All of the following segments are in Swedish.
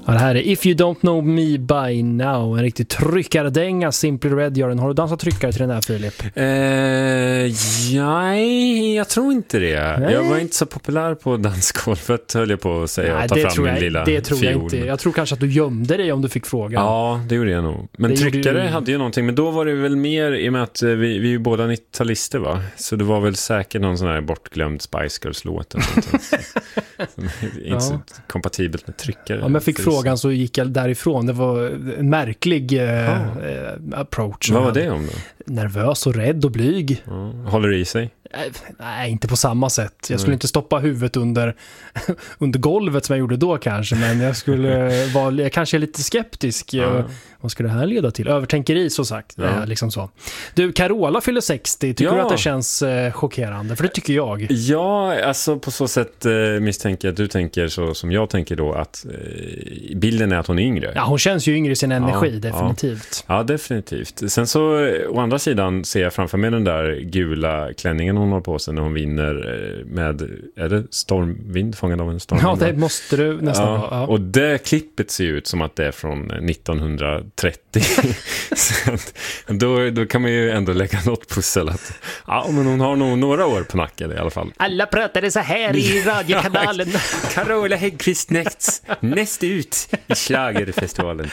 Ja, det här är If You Don't Know Me By Now. En riktig tryckardänga. Simply Red gör den. Har du dansat tryckare till den här, Filip? Nej, jag tror inte det. Nej. Jag var inte så populär på dansgolvet, höll jag på att säga. Nej, och ta fram min lilla det tror jag fiol. inte. Jag tror kanske att du gömde dig om du fick frågan. Ja, det gjorde jag nog. Men det tryckare du... hade ju någonting. Men då var det väl mer i och med att vi är ju båda 90-talister, va? Så det var väl säkert någon sån här bortglömd Spice Girls-låt. Som är inte så kompatibelt med tryckare. Ja, men jag fick frågan så gick jag därifrån. Det var en märklig approach. Vad var det om då? Nervös och rädd och blyg. Ja. Håller i sig? Nej, inte på samma sätt. Jag skulle inte stoppa huvudet under golvet som jag gjorde då kanske. Men jag skulle vara kanske lite skeptisk. Vad ska det här leda till? Övertänkeri, så sagt. Liksom så. Du, Carola fyller 60. Tycker du att det känns chockerande? För det tycker jag. Ja, alltså på så sätt misstänker jag att du tänker så som jag tänker då, att bilden är att hon är yngre. Ja, hon känns ju yngre i sin energi, definitivt. Ja, definitivt. Sen så, å andra sidan ser jag framför mig den där gula klänningen hon har på sig när hon vinner med, är det stormvind, fångad av en stormvind? Ja, det måste du nästan ha. Ja. Och det klippet ser ut som att det är från 1930. Så att, då kan man ju ändå lägga något pussel att men hon har nog några år på nacken i alla fall. Alla pratade så här i radiokanalen. Carola Häggkvist näst ut i Schlagerfestivalen.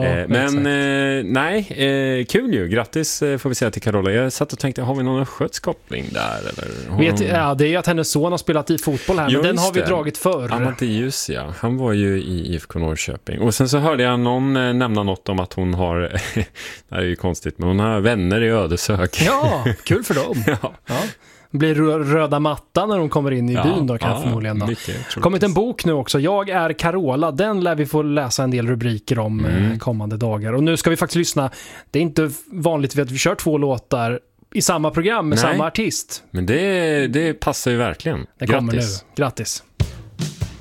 Kul ju. Grattis får vi säga till Carola. Jag satt och tänkte, har vi någon skötskoppling där? Eller? Det är att hennes son har spelat i fotboll här, men den har vi dragit förr. Amadeus, han var ju i IFK Norrköping. Och sen så hörde jag någon nämna något om att hon har, det här är ju konstigt, men hon har vänner i Ödeshög. Ja, kul för dem. Ja. Blir röda mattan när de kommer in i byn då, kan förmodligen då. Kommit en bok nu också, Jag är Carola. Den lär vi få läsa en del rubriker om kommande dagar. Och nu ska vi faktiskt lyssna. Det är inte vanligt att vi kör 2 låtar i samma program med samma artist. Men det passar ju verkligen. Det kommer nu. Grattis.